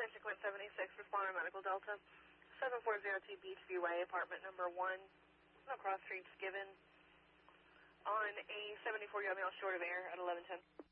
Sequence 76, responder Medical Delta, 740T Beachview Way, apartment number 1, no cross streets given, on a 74 Yale short of air at 1110.